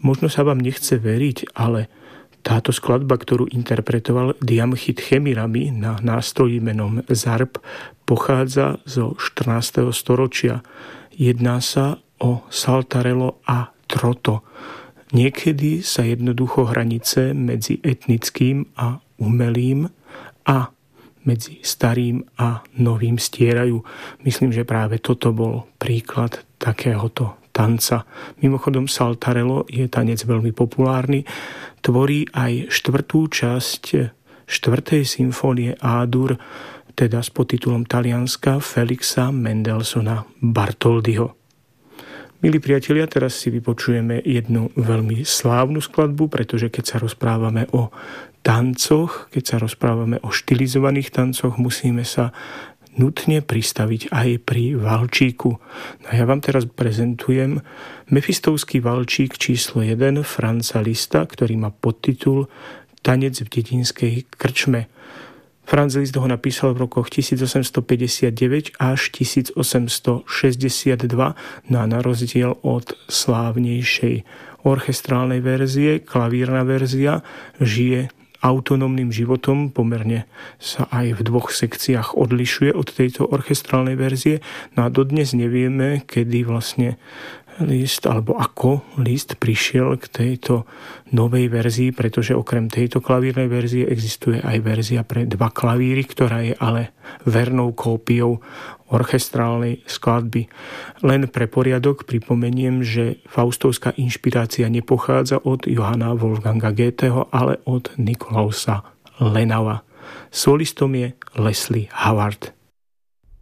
Možno sa vám nechce veriť, ale táto skladba, ktorú interpretoval Diamchit Chemirami na nástroji menom Zarb, pochádza zo 14. storočia. Jedná sa o saltarello a trotto. Niekedy sa jednoducho hranice medzi etnickým a umelým a medzi starým a novým stierajú. Myslím, že práve toto bol príklad takéhoto tanca. Mimochodom, saltarello je tanec veľmi populárny. Tvorí aj 4. časť 4. symfónie A-dur, teda s podtitulom Talianska Felixa Mendelssohna Bartholdyho. Milí priatelia, teraz si vypočujeme jednu veľmi slávnu skladbu, pretože keď sa rozprávame o tancoch, keď sa rozprávame o štilizovaných tancoch, musíme sa nutne pristaviť aj pri valčíku. No ja vám teraz prezentujem Mefistovský valčík číslo 1 Franza Liszta, ktorý má podtitul Tanec v dedinskej krčme. Franz Liszt ho napísal v rokoch 1859 až 1862, no a na rozdiel od slávnejšej orchestrálnej verzie, klavírna verzia žije autonómnym životom, pomerne sa aj v 2 sekciách odlišuje od tejto orchestrálnej verzie. No a dodnes nevieme, kedy vlastne Liszt, alebo ako Liszt prišiel k tejto novej verzii, pretože okrem tejto klavírnej verzie existuje aj verzia pre 2 klavíry, ktorá je ale vernou kópiou orchestrálnej skladby. Len pre poriadok pripomeniem, že faustovská inšpirácia nepochádza od Johanna Wolfganga Goetheho, ale od Nikolausa Lenava. Solistom je Leslie Howard.